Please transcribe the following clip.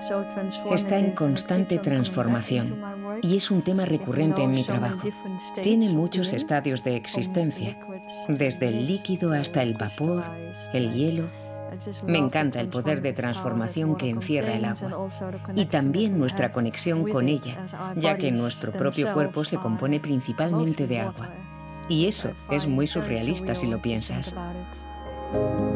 Está en constante transformación y es un tema recurrente en mi trabajo. Tiene muchos estadios de existencia, desde el líquido hasta el vapor, el hielo. Me encanta el poder de transformación que encierra el agua y también nuestra conexión con ella, ya que nuestro propio cuerpo se compone principalmente de agua. Y eso es muy surrealista si lo piensas.